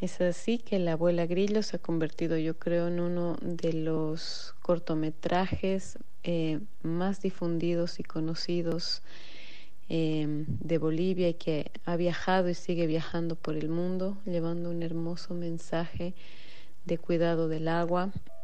Es así que La Abuela Grillo se ha convertido, yo creo, en uno de los cortometrajes más difundidos y conocidos de Bolivia y que ha viajado y sigue viajando por el mundo, llevando un hermoso mensaje de cuidado del agua